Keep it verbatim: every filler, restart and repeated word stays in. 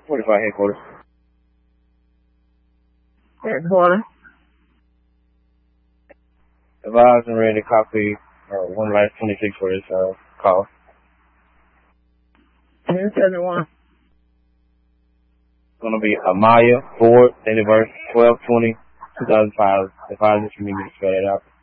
forty-five headquarters. Headquarters. Advised and ready to copy uh, one life twenty-six for this uh, call. ten seventy-one. It's going to be Amaya Ford, date of birth twelve twenty two thousand five. Advised for me to spell it out.